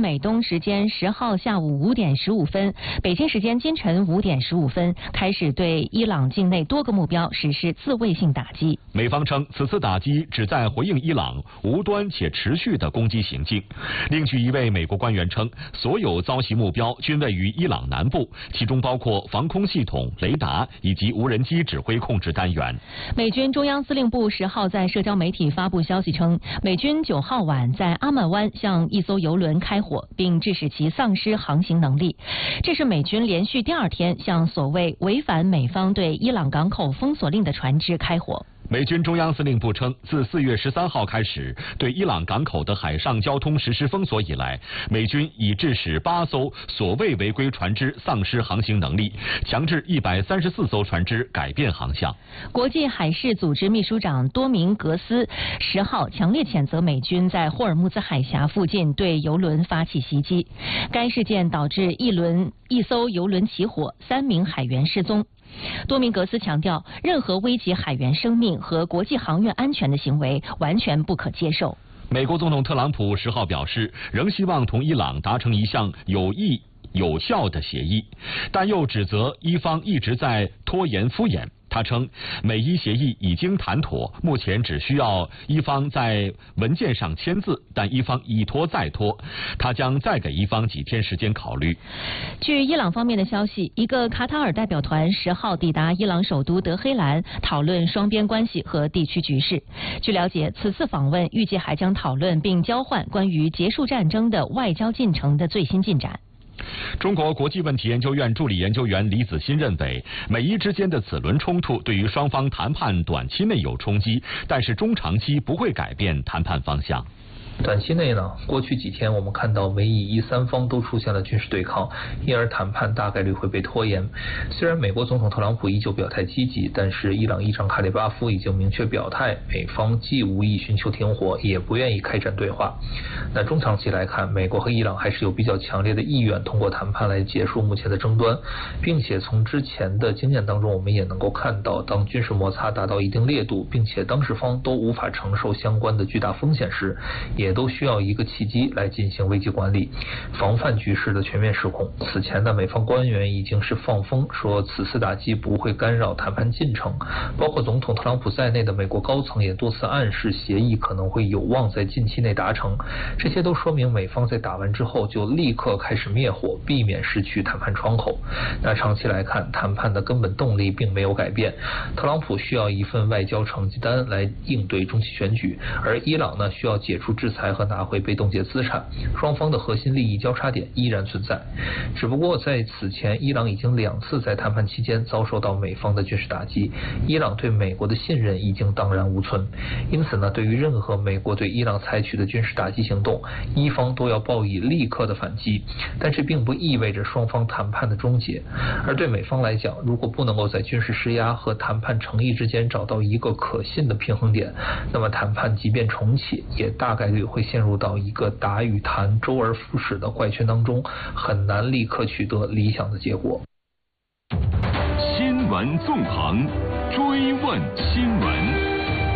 美东时间10号下午5点15分，北京时间今晨5点15分，开始对伊朗境内多个目标实施自卫性打击。 美方称，此次打击旨在回应伊朗无端且持续的攻击行径。另据一位美国官员称，所有遭袭目标均位于伊朗南部，其中包括防空系统、雷达以及无人机指挥控制单元。 美军中央司令部10号在社交媒体发布消息称，美军9号晚在阿曼湾向一艘油轮开火，并致使其丧失航行能力。这是美军连续第2天向所谓违反美方对伊朗港口封锁令的船只开火。 美军中央司令部称，自4月13号开始对伊朗港口的海上交通实施封锁以来，美军已致使8艘所谓违规船只丧失航行能力，强制134艘船只改变航向。 国际海事组织秘书长多明格斯10号强烈谴责美军在霍尔木兹海峡附近对油轮发起袭击，该事件导致一艘油轮起火，3名海员失踪。多明格斯强调，任何危及海员生命和国际航运安全的行为完全不可接受。 美国总统特朗普10号表示，仍希望同伊朗达成一项有益有效的协议，但又指责伊方一直在拖延敷衍。他称，美伊协议已经谈妥，目前只需要伊方在文件上签字，但伊方一拖再拖，他将再给伊方几天时间考虑。 据伊朗方面的消息，一个卡塔尔代表团10号抵达伊朗首都德黑兰，讨论双边关系和地区局势。据了解，此次访问预计还将讨论并交换关于结束战争的外交进程的最新进展。 中国国际问题研究院助理研究员李子欣认为，美伊之间的此轮冲突对于双方谈判短期内有冲击，但是中长期不会改变谈判方向。 短期内呢，过去几天我们看到美以伊3方都出现了军事对抗，因而谈判大概率会被拖延。虽然美国总统特朗普依旧表态积极，但是伊朗议长卡里巴夫已经明确表态，美方既无意寻求停火，也不愿意开展对话。那中长期来看，美国和伊朗还是有比较强烈的意愿通过谈判来结束目前的争端，并且从之前的经验当中，我们也能够看到，当军事摩擦达到一定烈度，并且当事方都无法承受相关的巨大风险时，也都需要一个契机来进行危机管理，防范局势的全面失控。此前的美方官员已经是放风说，此次打击不会干扰谈判进程，包括总统特朗普在内的美国高层也多次暗示协议可能会有望在近期内达成。这些都说明美方在打完之后就立刻开始灭火，避免失去谈判窗口。那长期来看，谈判的根本动力并没有改变，特朗普需要一份外交成绩单来应对中期选举，而伊朗呢需要解除制裁和拿回被冻结资产，双方的核心利益交叉点依然存在。只不过在此前，伊朗已经2次在谈判期间遭受到美方的军事打击，伊朗对美国的信任已经荡然无存。因此呢，对于任何美国对伊朗采取的军事打击行动，伊方都要报以立刻的反击。但这并不意味着双方谈判的终结。而对美方来讲，如果不能够在军事施压和谈判诚意之间找到一个可信的平衡点，那么谈判即便重启，也大概率会陷入到一个打与谈周而复始的怪圈当中，很难立刻取得理想的结果。 新闻纵横，追问新闻。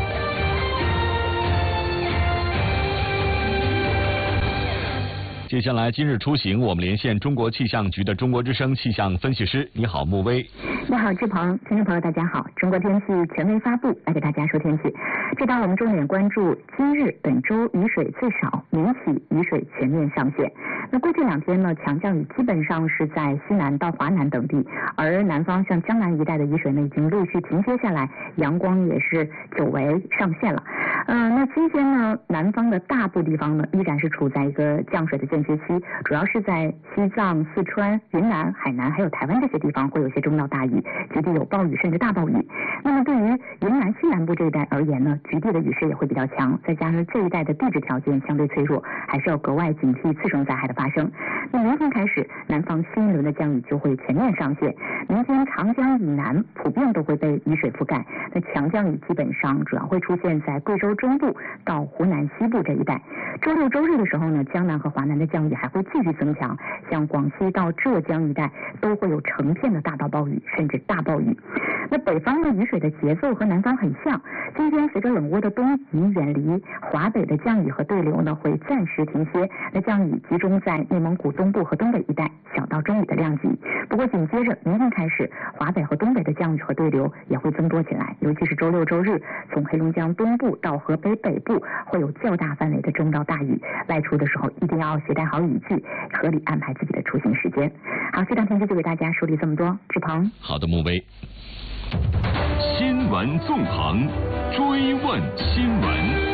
接下来今日出行，我们连线中国气象局的中国之声气象分析师。你好，穆威。 你好，志鹏。听众朋友大家好，中国天气权威发布，来给大家说天气。这档我们重点关注今日本周雨水最少，明起雨水全面上限。那过去2天呢，强降雨基本上是在西南到华南等地，而南方像江南一带的雨水呢已经陆续停歇下来，阳光也是久违上线了。那今天呢，南方的大部地方呢依然是处在一个降水的间歇期，主要是在西藏、四川、云南、海南还有台湾这些地方会有些中到大雨，局地有暴雨甚至大暴雨。那么对于云南西南部这一带而言呢，局地的雨势也会比较强，再加上这一带的地质条件相对脆弱，还是要格外警惕次生灾害的发生。那明天开始，南方新一轮的降雨就会全面上线，明天长江以南普遍都会被雨水覆盖，那强降雨基本上主要会出现在贵州中部到湖南西部这一带。周六周日的时候呢，江南和华南的降雨还会继续增强，像广西到浙江一带都会有成片的大到暴雨甚至大暴雨。那北方的雨水的节奏和南方很像，今天随着冷涡的东移，远离华北的降雨和对流呢会暂时停歇，那降雨集中在在内蒙古东部和东北一带小到中雨的量级。不过紧接着明天开始，华北和东北的降雨和对流也会增多起来，尤其是周六周日，从黑龙江东部到河北北部会有较大范围的中到大雨，外出的时候一定要携带好雨具，合理安排自己的出行时间。好，这档天气就给大家梳理这么多。志鹏， 好的，穆威。 新闻纵横，追问新闻。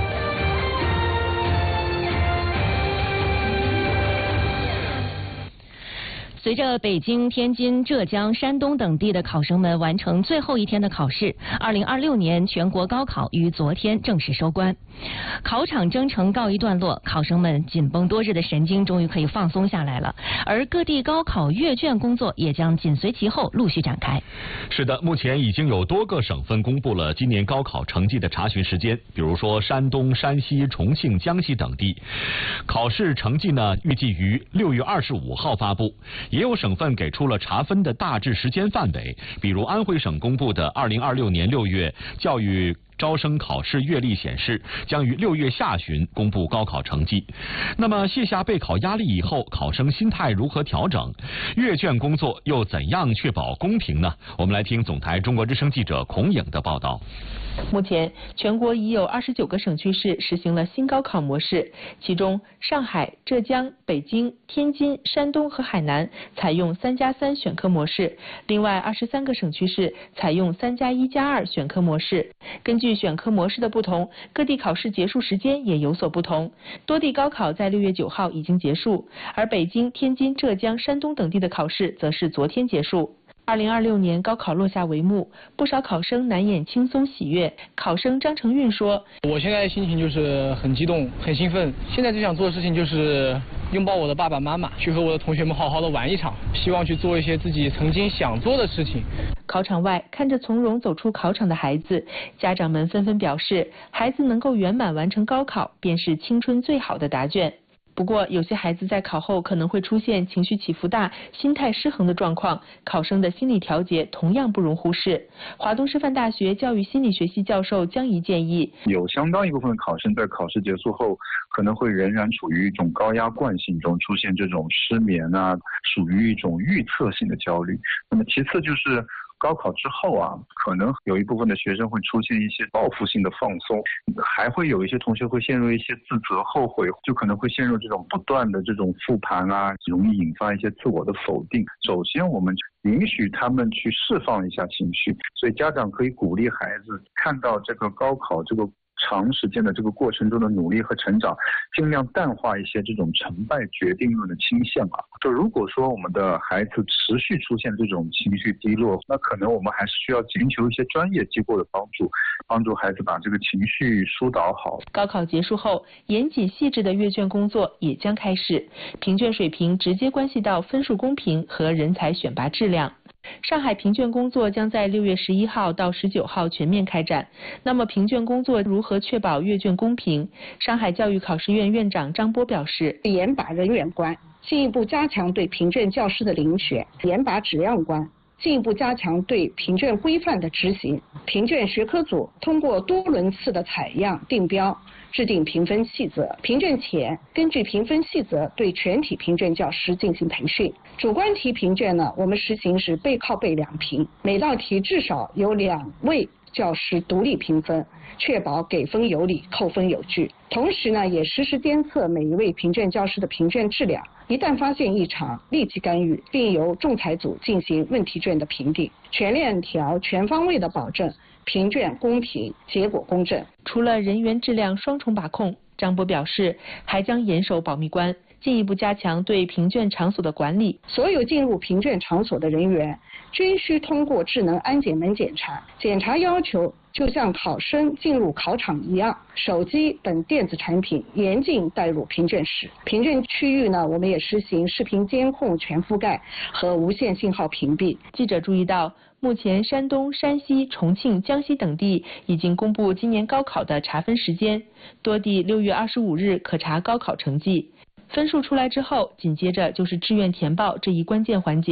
随着北京、天津、浙江、山东等地的考生们完成最后一天的考试，2026年全国高考于昨天正式收官。考场征程告一段落，考生们紧绷多日的神经终于可以放松下来了。而各地高考阅卷工作也将紧随其后陆续展开。 是的，目前已经有多个省份公布了今年高考成绩的查询时间，比如说山东、山西、重庆、江西等地。考试成绩呢，预计于6月25号发布。也有省份给出了查分的大致时间范围，比如安徽省公布的2026年6月教育招生考试阅历显示，将于6月下旬公布高考成绩。那么卸下备考压力以后，考生心态如何调整？阅卷工作又怎样确保公平呢？我们来听总台中国之声记者孔颖的报道。 目前，全国已有29个省区市实行了新高考模式，其中上海、浙江、北京、天津、山东和海南采用3+3选科模式，另外23个省区市采用3+1+2选科模式。根据选科模式的不同，各地考试结束时间也有所不同。多地高考在6月9号已经结束，而北京、天津、浙江、山东等地的考试则是昨天结束。2026年高考落下帷幕，不少考生难掩轻松喜悦。考生张成运说：“ 我现在心情就是很激动、很兴奋。现在最想做的事情就是拥抱我的爸爸妈妈，去和我的同学们好好的玩一场，希望去做一些自己曾经想做的事情。” 考场外，看着从容走出考场的孩子，家长们纷纷表示，孩子能够圆满完成高考，便是青春最好的答卷。不过，有些孩子在考后可能会出现情绪起伏大、心态失衡的状况，考生的心理调节同样不容忽视。华东师范大学教育心理学系教授江怡建议， 有相当一部分考生在考试结束后，可能会仍然处于一种高压惯性中，出现这种失眠啊，属于一种预测性的焦虑。那么其次就是高考之后啊，可能有一部分的学生会出现一些报复性的放松，还会有一些同学会陷入一些自责、后悔，就可能会陷入这种不断的这种复盘啊，容易引发一些自我的否定。首先，我们允许他们去释放一下情绪，所以家长可以鼓励孩子看到这个高考这个长时间的这个过程中的努力和成长，尽量淡化一些这种成败决定论的倾向啊。就如果说我们的孩子持续出现这种情绪低落，那可能我们还是需要寻求一些专业机构的帮助孩子把这个情绪疏导好。 高考结束后，严谨细致的阅卷工作也将开始，评卷水平直接关系到分数公平和人才选拔质量。上海评卷工作将在6月11号到19号全面开展。那么评卷工作如何确保阅卷公平？上海教育考试院院长张波表示， 严把人员关，进一步加强对评卷教师的遴选；严把质量关，进一步加强对评卷规范的执行。评卷学科组通过多轮次的采样定标，制定评分细则。评卷前，根据评分细则对全体评卷教师进行培训。主观题评卷呢，我们实行是背靠背两评，每道题至少有2位教师独立评分，确保给分有理，扣分有据。同时呢，也实时监测每一位评卷教师的评卷质量，一旦发现异常，立即干预，并由仲裁组进行问题卷的评定，全链条、全方位的保证评卷公平，结果公正。 除了人员质量双重把控，张波表示，还将严守保密关，进一步加强对评卷场所的管理。 所有进入评卷场所的人员均需通过智能安检门检查，检查要求就像考生进入考场一样，手机等电子产品严禁带入评卷室。评卷区域呢，我们也实行视频监控全覆盖和无线信号屏蔽。 记者注意到，目前山东、山西、重庆、江西等地已经公布今年高考的查分时间，多地6月25日可查高考成绩。分数出来之后，紧接着就是志愿填报这一关键环节。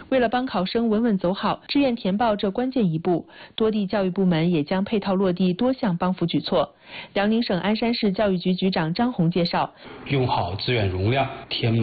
为了帮考生稳稳走好志愿填报这关键一步，多地教育部门也将配套落地多项帮扶举措。辽宁省鞍山市教育局局长张红介绍， 用好志愿容量，填